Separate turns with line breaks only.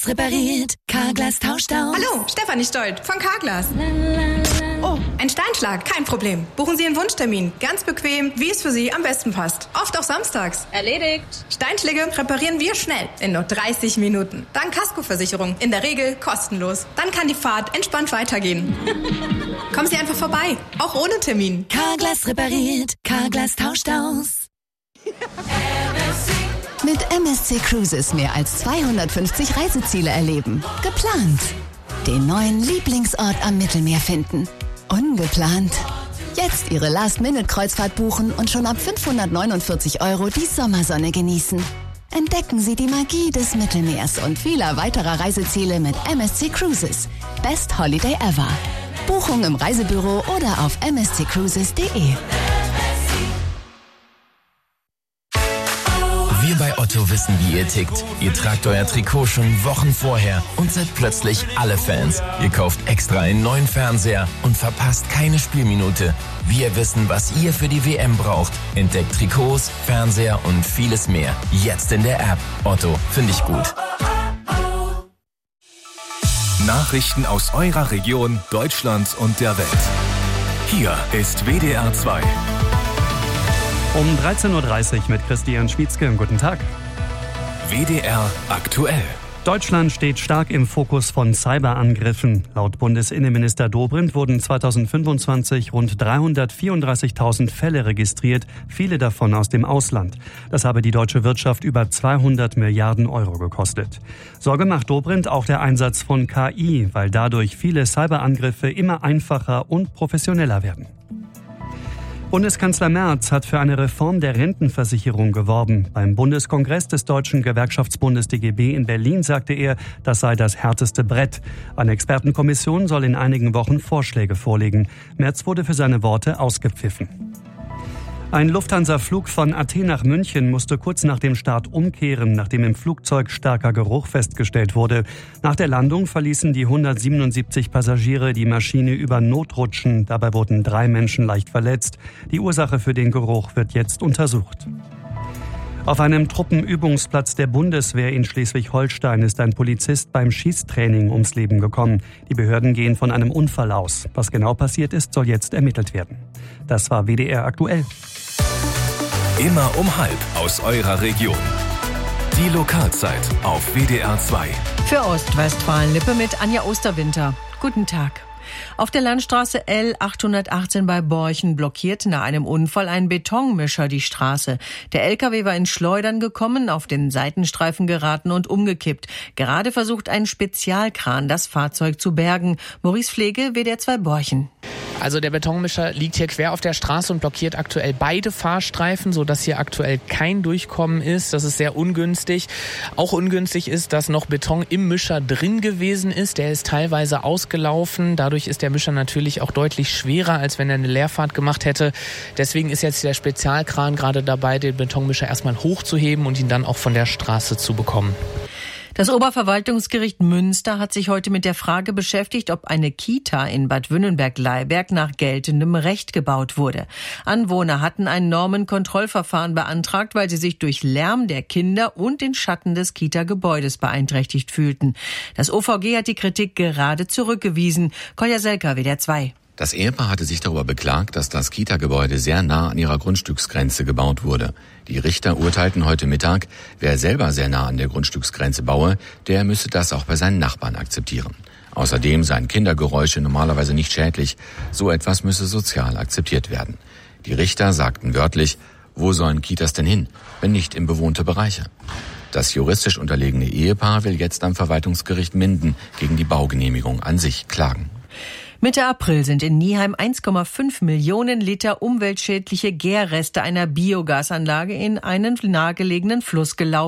Carglass repariert, Carglass tauscht aus.
Hallo, Stefanie Stolt von Carglass. Oh, ein Steinschlag, kein Problem. Buchen Sie einen Wunschtermin. Ganz bequem, wie es für Sie am besten passt. Oft auch samstags.
Erledigt.
Steinschläge reparieren wir schnell, in nur 30 Minuten. Dank Kaskoversicherung, in der Regel kostenlos. Dann kann die Fahrt entspannt weitergehen. Kommen Sie einfach vorbei, auch ohne Termin.
Carglass repariert, Carglass tauscht aus.
Mit MSC Cruises mehr als 250 Reiseziele erleben. Geplant. Den neuen Lieblingsort am Mittelmeer finden. Ungeplant. Jetzt Ihre Last-Minute-Kreuzfahrt buchen und schon ab 549 € die Sommersonne genießen. Entdecken Sie die Magie des Mittelmeers und vieler weiterer Reiseziele mit MSC Cruises. Best Holiday ever. Buchung im Reisebüro oder auf msccruises.de.
Wir bei Otto wissen, wie ihr tickt. Ihr tragt euer Trikot schon Wochen vorher und seid plötzlich alle Fans. Ihr kauft extra einen neuen Fernseher und verpasst keine Spielminute. Wir wissen, was ihr für die WM braucht. Entdeckt Trikots, Fernseher und vieles mehr. Jetzt in der App. Otto, finde ich gut.
Nachrichten aus eurer Region, Deutschland und der Welt. Hier ist WDR 2.
Um 13.30 Uhr mit Christian Schmietzke. Guten Tag.
WDR aktuell.
Deutschland steht stark im Fokus von Cyberangriffen. Laut Bundesinnenminister Dobrindt wurden 2025 rund 334.000 Fälle registriert, viele davon aus dem Ausland. Das habe die deutsche Wirtschaft über 200 Milliarden € gekostet. Sorge macht Dobrindt auch der Einsatz von KI, weil dadurch viele Cyberangriffe immer einfacher und professioneller werden. Bundeskanzler Merz hat für eine Reform der Rentenversicherung geworben. Beim Bundeskongress des Deutschen Gewerkschaftsbundes DGB in Berlin sagte er, das sei das härteste Brett. Eine Expertenkommission soll in einigen Wochen Vorschläge vorlegen. Merz wurde für seine Worte ausgepfiffen. Ein Lufthansa-Flug von Athen nach München musste kurz nach dem Start umkehren, nachdem im Flugzeug starker Geruch festgestellt wurde. Nach der Landung verließen die 177 Passagiere die Maschine über Notrutschen. Dabei wurden 3 Menschen leicht verletzt. Die Ursache für den Geruch wird jetzt untersucht. Auf einem Truppenübungsplatz der Bundeswehr in Schleswig-Holstein ist ein Polizist beim Schießtraining ums Leben gekommen. Die Behörden gehen von einem Unfall aus. Was genau passiert ist, soll jetzt ermittelt werden. Das war WDR aktuell.
Immer um 12:30 aus eurer Region. Die Lokalzeit auf WDR 2.
Für Ostwestfalen-Lippe mit Anja Osterwinter. Guten Tag. Auf der Landstraße L 818 bei Borchen blockiert nach einem Unfall ein Betonmischer die Straße. Der LKW war ins Schleudern gekommen, auf den Seitenstreifen geraten und umgekippt. Gerade versucht ein Spezialkran, das Fahrzeug zu bergen. Maurice Pflege, WDR 2 Borchen.
Also der Betonmischer liegt hier quer auf der Straße und blockiert aktuell beide Fahrstreifen, sodass hier aktuell kein Durchkommen ist. Das ist sehr ungünstig. Auch ungünstig ist, dass noch Beton im Mischer drin gewesen ist. Der ist teilweise ausgelaufen. Dadurch ist der Mischer natürlich auch deutlich schwerer, als wenn er eine Leerfahrt gemacht hätte. Deswegen ist jetzt der Spezialkran gerade dabei, den Betonmischer erstmal hochzuheben und ihn dann auch von der Straße zu bekommen.
Das Oberverwaltungsgericht Münster hat sich heute mit der Frage beschäftigt, ob eine Kita in Bad Wünnenberg-Leiberg nach geltendem Recht gebaut wurde. Anwohner hatten ein Normenkontrollverfahren beantragt, weil sie sich durch Lärm der Kinder und den Schatten des Kita-Gebäudes beeinträchtigt fühlten. Das OVG hat die Kritik gerade zurückgewiesen. Kolja Selker, WDR 2.
Das Ehepaar hatte sich darüber beklagt, dass das Kita-Gebäude sehr nah an ihrer Grundstücksgrenze gebaut wurde. Die Richter urteilten heute Mittag, wer selber sehr nah an der Grundstücksgrenze baue, der müsse das auch bei seinen Nachbarn akzeptieren. Außerdem seien Kindergeräusche normalerweise nicht schädlich. So etwas müsse sozial akzeptiert werden. Die Richter sagten wörtlich, wo sollen Kitas denn hin, wenn nicht in bewohnte Bereiche? Das juristisch unterlegene Ehepaar will jetzt am Verwaltungsgericht Minden gegen die Baugenehmigung an sich klagen.
Mitte April sind in Nieheim 1,5 Millionen Liter umweltschädliche Gärreste einer Biogasanlage in einen nahegelegenen Fluss gelaufen.